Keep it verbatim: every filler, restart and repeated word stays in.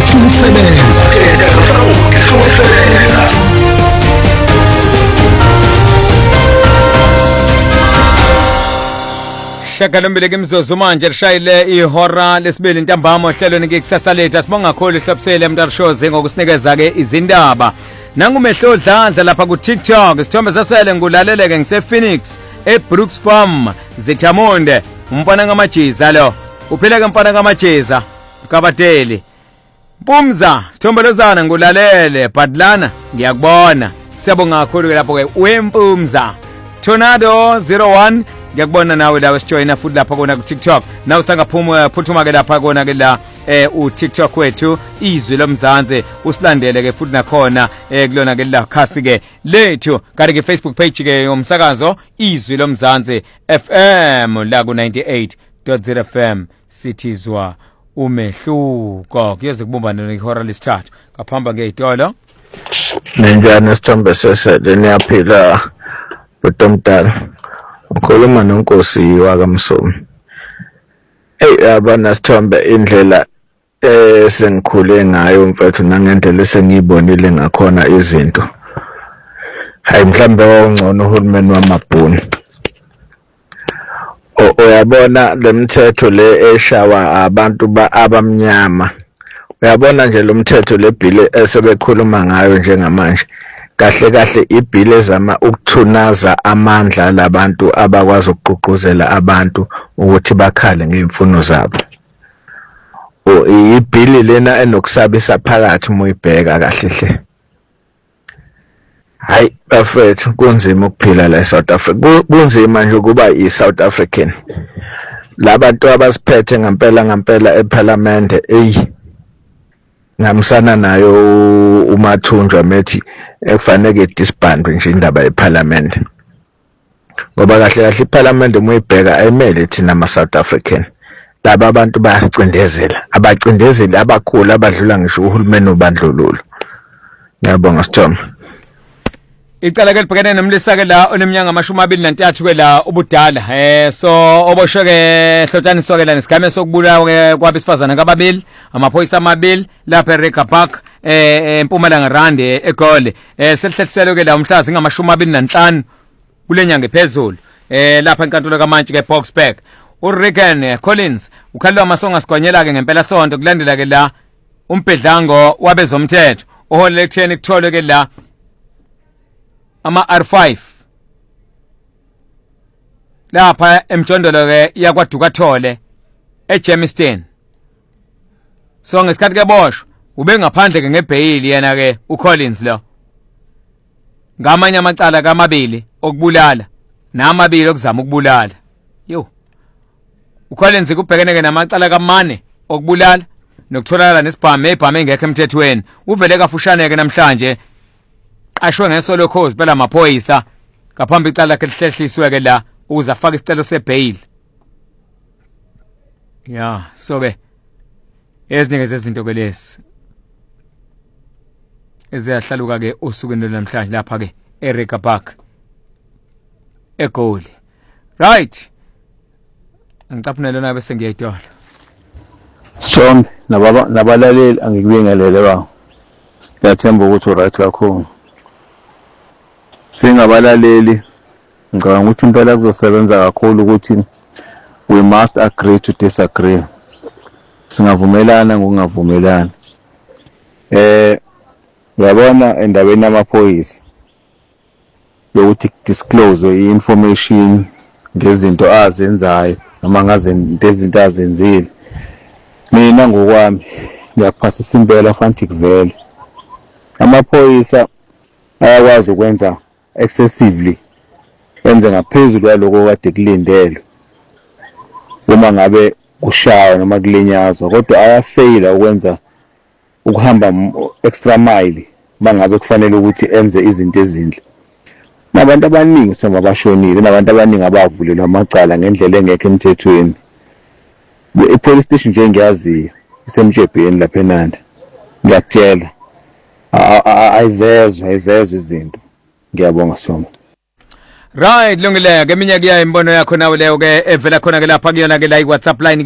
Sebenza. Shakalombile kimzozo manje lishayile ihora lesibili ntambama ohlelweni ngekusasa lethu sibonga kakhulu ihlobisele emntarishoze ngokusinikeza ke izindaba nangumehlo dlandla lapha ku TikTok isithombe sasele ngulaleleke ngise Phoenix eBrooks Farm Zithamonde umfana ngamajiza lo uphila ke mfana ngamajiza kabateli Mpumza sithombe lozana ngulalele Badlana ngiyakubona siyabonga kakhulu ke lapho ke wempumza Tornado zero one ngiyakubona nawe la wesijoyina futhi lapha kona ku TikTok na usangaphuma phuthuma ke lapha kona ke la eh u TikTok wethu izwi lomzansi usilandele ke futhi nakhona eh kulona ke la khasi ke lethu kanti ke Facebook page ke yomsakazo izwi lomzansi F M la ku ninety-eight point zero F M sithizwa umehluko kuyoze kubumbana nehora lesithathu kaphamba ngeyitolo Nenjani sithombe sesele niyaphila uTomdala ukhuluma nonkosi wakamsomi hey abana sithombe indlela eh sengikhule ngayo mfethu nangendlela esengiyibonile ngakhona izinto hayi mhlambe wawungcono uhulumeni wamabhunu uyabona lemthetho le eshawa abantu abamnyama uyabona nje lo mthetho lebhile esebekhuluma ngayo njengamanje kahle kahle ibhile zama ukuthunaza amandla labantu abakwazi ukuqhuquzela abantu ukuthi bakhale ngeemfuno zabo o ibhili lena enokusabisa phakathi moyibheka kahle hle hayi bafethu kunzima ukuphila la eSouth Africa kunzima nje ukuba iSouth African labantu abasiphethe ngempela ngempela eParliament ey ngamsana nayo uMathunjwa methi ekufanele disbandwe nje indaba yeParliament ngoba kahle kahle iParliament moyibheka ayimele thina ama South African laba abantu bayasicindezela abacindezeli abakhulu abadlula ngisho uhulumeni obandlululo ngiyabonga Sithombe Icala ke libhekene nomlisa ke la oneminyanga amashumi amabili nantathu ke la ubudala eh so oboshwe ke hlotshaniso ke la nesigame sokubulawa ke kwabesifazana kababili amaphoyisa amabili lapha eRega Park eh eMpumalanga Rande eGoli eh selihleliselo ke la umhlazi ngamashumi amabili nanhlanu kulenyanga ephezulu eh lapha enkantolo kaMantshi ke Boxburg uRegan Collins ukhalwa amasonga sigonyela ke ngempela sonto kulandela ke la umbhedlango wabezomthetho oholele ekutheni kutholwe ke la ama R five lapha emjondolo ke yakwaDukathole eJemiston so ngesikhathi ke boshwa ube ngaphandle ke ngebhayili yena ke uCollins lo ngamanye amacala kamabili okubulala namabili okuzama ukubulala yo uCollins kubhekene ke namacala kamane okubulala nokutholakala nesibhamu ebhamu engekho emthethweni uvele kafushane ke namhlanje ashwe ngesolo cause phela amaphoyisa ngaphambi icala ke lihlehliswe ke la ukuze afake isicelo sebail ya so ke ezinike zezinto ke lesi eziyahlaluka ke usukwini namhlanje lapha ke eRega Park eGoli right ngicaphunela na bese ngiyayitola Sithombe nababa nabalaleli angikubingelele bawo ngiyathemba ukuthi uright kakhulu singabalaleli ngicabanga ukuthi impela kuzosebenza kakhulu ukuthi we must agree to disagree singavumelana ngokungavumelani eh uyabona endabeni yamaphoyisa lokuthi disclose i-information ngezinto azenzayo noma ngazento ezinto azenzile mina ngokwami ngiyaphasisa impela fanti kuvele amaphoyisa ayakwazi ukwenza excessively enze ngaphezulu kwaloko kade kulindelwe uma ngabe kushaya noma kulinyazwa kodwa ayafaila ukwenza ukuhamba extra mile mangabe kufanele ukuthi enze izinto ezinhle nabantu abaningi soma bashonile nabantu abaningi abavulelwa amacala ngendlela engekho emthethweni ipolice station nje ngiyaziyo isemjebheni lapha eNanda ngiyakutshela ayivezwe ayivezwe izinto ngiyabonga soma right lungile ke minyaka ya imbono yakho nawe leyo ke evela khona ke lapha kuyona ke la iWhatsApp line